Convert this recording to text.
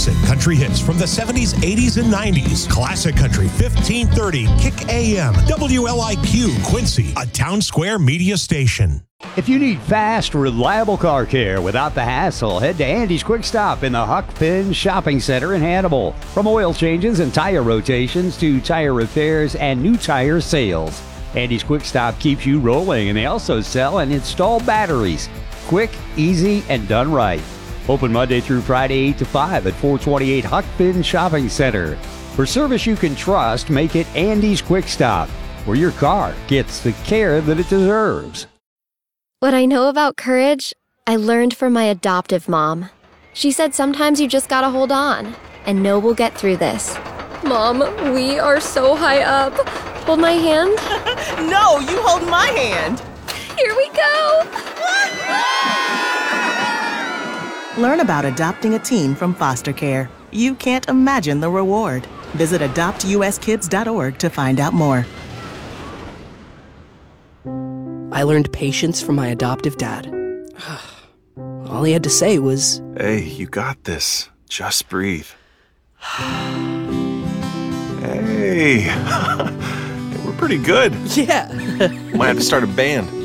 Classic country hits from the 70s, 80s, and 90s. Classic Country 1530 Kick AM. WLIQ Quincy, a Town Square media station. If you need fast, reliable car care without the hassle, head to Andy's Quick Stop in the Huck Finn Shopping Center in Hannibal. From oil changes and tire rotations to tire repairs and new tire sales, Andy's Quick Stop keeps you rolling, and they also sell and install batteries. Quick, easy, and done right. Open Monday through Friday 8 to 5 at 428 Huck Finn Shopping Center. For service you can trust, make it Andy's Quick Stop, where your car gets the care that it deserves. What I know about courage, I learned from my adoptive mom. She said sometimes you just gotta hold on and know we'll get through this. Mom, we are so high up. Hold my hand. No, you hold my hand. Here we go. Learn about adopting a teen from foster care. You can't imagine the reward. Visit adoptuskids.org to find out more. I learned patience from my adoptive dad. All he had to say was, "Hey, you got this. Just breathe." Hey, we're pretty good. yeah. Might have to start a band.